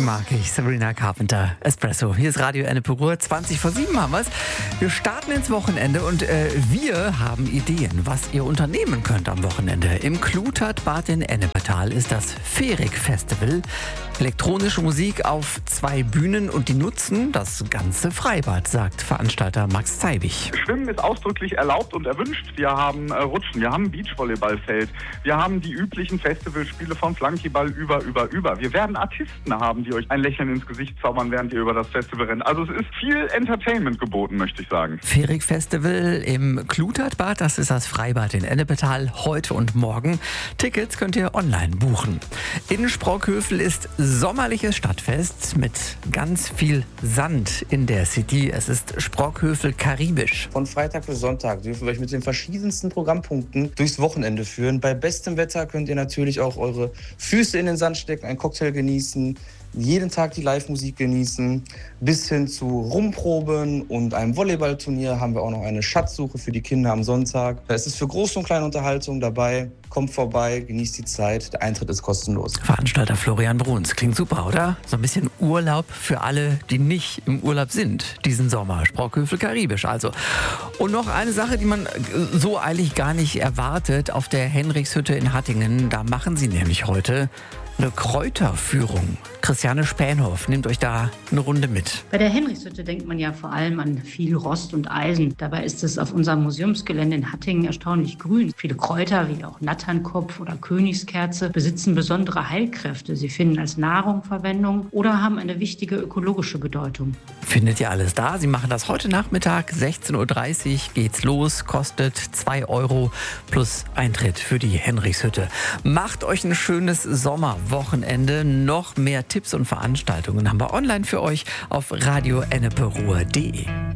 mag ich. Sabrina Carpenter, Espresso. Hier ist Radio Ennepe Ruhr. 20 vor 7 haben wir es. Wir starten ins Wochenende und wir haben Ideen, was ihr unternehmen könnt am Wochenende. Im Klutert-Bad in Ennepetal ist das Ferik-Festival. Elektronische Musik auf 2 Bühnen und die nutzen das ganze Freibad, sagt Veranstalter Max Zeibig. Schwimmen ist ausdrücklich erlaubt und erwünscht. Wir haben Rutschen, wir haben ein Beachvolleyballfeld, wir haben die üblichen Festivalspiele vom Flunkyball über. Wir werden Artisten haben, die euch ein Lächeln ins Gesicht zaubern, während ihr über das Festival rennt. Also es ist viel Entertainment geboten, möchte ich sagen. Ferik-Festival im Klutert-Bad, das ist das Freibad in Ennepetal, heute und morgen. Tickets könnt ihr online buchen. In Sprockhövel ist sommerliches Stadtfest mit ganz viel Sand in der City. Es ist Sprockhövel karibisch. Von Freitag bis Sonntag dürfen wir euch mit den verschiedensten Programmpunkten durchs Wochenende führen. Bei bestem Wetter könnt ihr natürlich auch eure Füße in den Sand stecken, einen Cocktail genießen, jeden Tag die Live-Musik genießen. Bis hin zu Rumproben und einem Volleyballturnier haben wir auch noch eine Schatzsuche für die Kinder am Sonntag. Es ist für große und kleine Unterhaltung dabei. Kommt vorbei, genießt die Zeit. Der Eintritt ist kostenlos. Veranstalter Florian Bruns. Klingt super, oder? So ein bisschen Urlaub für alle, die nicht im Urlaub sind diesen Sommer. Sprockhövel karibisch also. Und noch eine Sache, die man so eilig gar nicht erwartet. Auf der Henrichshütte in Hattingen, da machen sie nämlich heute eine Kräuterführung. Christiane Spähnhoff nimmt euch da eine Runde mit. Bei der Henrichshütte denkt man ja vor allem an viel Rost und Eisen. Dabei ist es auf unserem Museumsgelände in Hattingen erstaunlich grün. Viele Kräuter wie auch Natternkopf oder Königskerze besitzen besondere Heilkräfte. Sie finden als Nahrung Verwendung oder haben eine wichtige ökologische Bedeutung. Findet ihr alles da? Sie machen das heute Nachmittag, 16.30 Uhr geht's los, kostet 2 € plus Eintritt für die Henrichshütte. Macht euch ein schönes Sommerwochenende. Noch mehr Tipps und Veranstaltungen haben wir online für euch auf radioenneperuhr.de.